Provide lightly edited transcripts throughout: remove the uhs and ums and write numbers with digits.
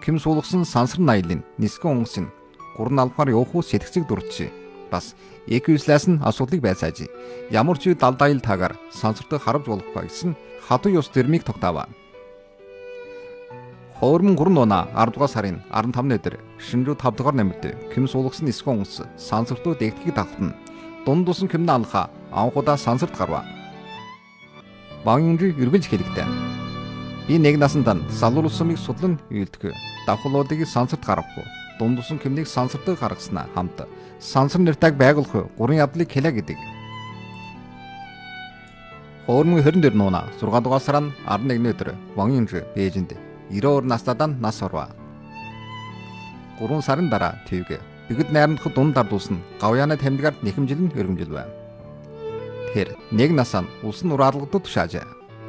Ким суулгасан сансар наялын нисгэн онгос нь гурван албаар явах уу сэтгцэг дурдчих. Бас эквислээс нь асуудлыг байцааж ямар ч далдайл тагаар сансартай харж болохгүй гэсэн хатуу ёс дэрмийг тогтоов. Хоормон 3 нуна 10 дугаар сарын 15-ны өдөр шинжүү 5 дугаар намирд Ким суулгасан нисгэн онгос сансартай дэгдэхийг тагтана. Дунд тусан Кимны алха анхудаа сансарт гарва. Вангинжи үргэлж хэлэхдээ би нэг насанд залуу улсыг судлан үйлдэх давхлуудыг сансарт гаргахгүй. Дунд тусан Кимнийг сансартаа гаргаснаа хамт сансар нэртайг байгуулах гурван явдлыг хэлэ гэдэг. Хоормон 24 нуна 6 дугаар сарын 11-ны өдөр Вангинжи Бээжинд 92 настайдаа нас орва. 3 сарын дараа Твг бигд найрамдах дунд дардуулсан гавьяаны тамдигаар нэхэмжил нь өргөмжилвэ. Тэр нэг насаа улсын ураалгадад тушаажээ.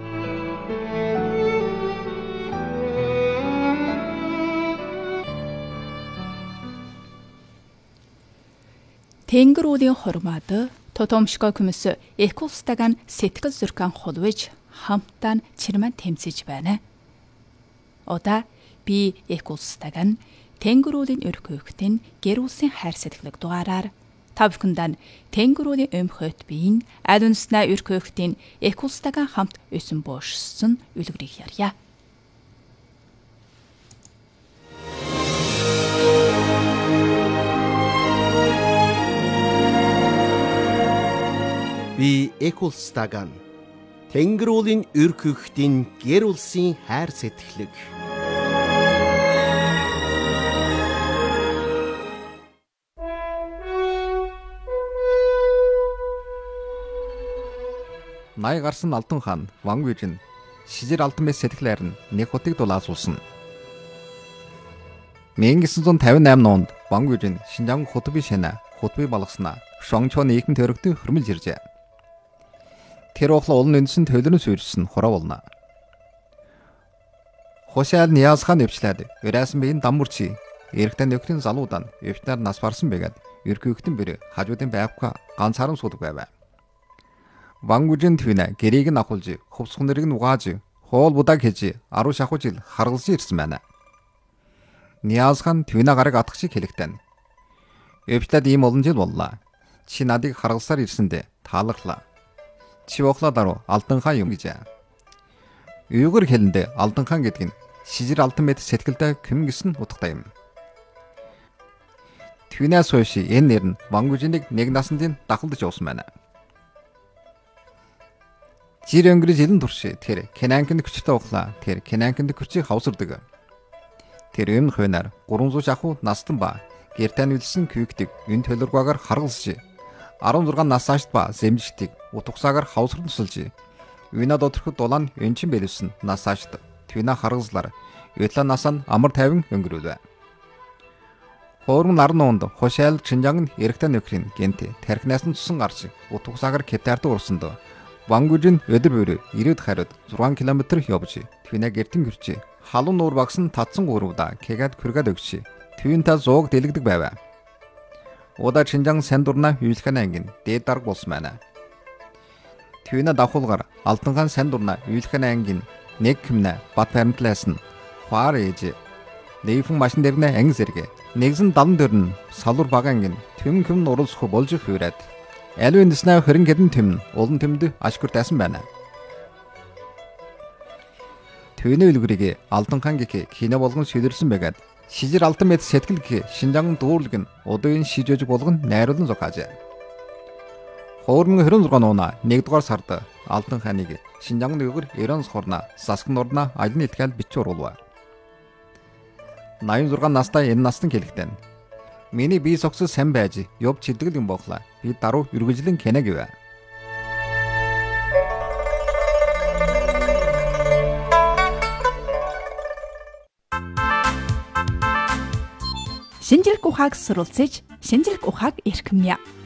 Тэнгэр уулын хурмаад тотомшко көмөс эколстаган сэтгэл зүрхэн холвэж хамтдаа чирмэн тэмцэж байна. Одоо би эколстаган Тэнгэр уулын өрхөөхтэн гэр улсын хайр сэтгэлэг дугаараар та бүхэндээ Тэнгэр уулын өмхөт биеийн аль үнснээ өрхөөхтэн эколстаган хамт өсөн боошсон үлгэрийг ярья. Би эколстаган Тэнгэр уулын өрхөөхтэн гэр улсын хайр сэтгэлэг. Най гарсан Алтан хаан Вангвижин шижир алтан мэс сэтгэлээр нь нэг хотыг дулаасуулсан. 1958 онд Вангвижин Шинжаан хотби шэнэ хотби балгаснаа Шонгчон нийгэм төрөгтөй хөрмөлж иржээ. Тэр охлоо олон үндсэн төлөвлөс үржсэн хураа болно. Хошаал Ниаз хаан өвчлээд өрөөсөн биеийн даммурчи эрэгтэй нөхрийн залуудаа өвчнөр нас барсан байгаад өрхөөхтөн бэр хажуудын байвка ганцааран суудаг байв. Вангвижин Твинэ гэрийг нь ахуулж хувцсан нэрийг нь угааж хоол будаг хийж 10 шахуу жил харгалзан ирсэн байна. Ниаз хаан Твинэ гараг атах шиг хэлэхтэн. Өвчлээд ийм олон жил боллоо. Чи надыг харгалсаар ирсэндээ тааларлаа. Чи охлоо даруй Алтан хаан юм гэж. Уйгур хэлэндээ Алтан хаан гэдэг нь шижир алтан мэт сэтгэлдээ Ким гэсэн утгатай юм. Твинээс хойш энэ нэр нь Вангвижиныг нэг насандын дахалдаж явуулсан байна. Жир өнгөрөж илэн турш тэр Кенанкинд хүчтэй ухлаа. Тэр Кенанкинд хүчийг хавсардаг. Тэр юм хойнаар 300 шахуу настан ба гэртэн үлсэн күйгдэг энэ төлөргөөр харгалзж 16 насаашд ба зэмжигтийг утгасаагаар хавсран тусалж Вина доторход дулаан өнчин бэлсэн насаашд Твинэ харгалзлаар Ветла насаа амар тайван өнгөрүүлвэ. Хоормон 10 онд Хошаал Шинжаан эрэгтэй нөхрийн гэнт тархинаас нь тусан гарч утгасаагаар Китард урсанд Вангвижин өдөр бүр 90 хариуд 6 км явж Твинэ гэртэн гэрч халуун нуур багсан татсан гурвда кегад хүргээд өгч Твинтаа зууг дэлгдэг байв. Удаа Шинжаан сайн дурна үйлхэн ангийн дээд дарга болсон байна. Твинэ давхуулгаар Алтан хаан сайн дурна үйлхэн ангийн нэг Кимнэ бат баримтлаас нь хаар ээж Лейфэн машин дэрнэ анги зэрэг нэгэн 74 нь салуур баг ангийн Ким нуралсах болж хүрээд Алвин дэснэ хөрөн гэдэн тэм олон тэмд ашгүр тайсан байна. Твинэ үлгэрийг Алтан хаан гэх кино болгон шилэрсэн байгаад шижир алтан мэт сэтгэл гэх Шинжаан дуурлаг нь удын шижиж болгон найруулан зогхаажээ. Хоормон 26 нуна 1 дугаар сард Алтан хааныг Шинжаан өгөр Иранс хорна засаг нурна алин илтгэл бич уруулва. 86 настай энэ настан хэлэхдээ миний бие согсос сайн байж ёв чилдэг юм боглаа. Би даруй үргэлжлэн кэнэ гэвэ. Шинжлэх ухааг суралцж, шинжлэх ухааг эрхэмнэ.